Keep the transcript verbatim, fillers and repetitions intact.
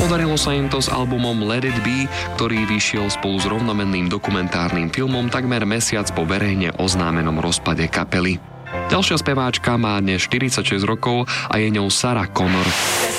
Podarilo sa im to s albumom Let It Be, ktorý vyšiel spolu s rovnomenným dokumentárnym filmom takmer mesiac po verejne oznámenom rozpade kapely. Ďalšia speváčka má dnes štyridsaťšesť rokov a je ňou Sarah Connor.